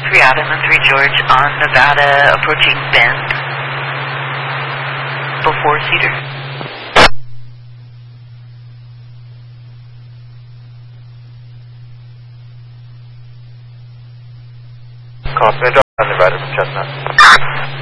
3 Adam and 3 George on Nevada approaching Bend before Cedar. Call Smith on Nevada from Chestnut.